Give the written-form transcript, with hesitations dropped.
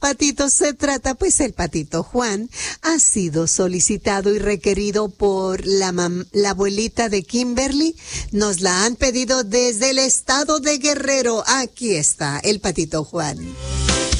patito se trata? Pues el patito Juan ha sido solicitado y requerido por la abuelita de Kimberly. Nos la han pedido desde el estado de Guerrero. Aquí está el patito Juan.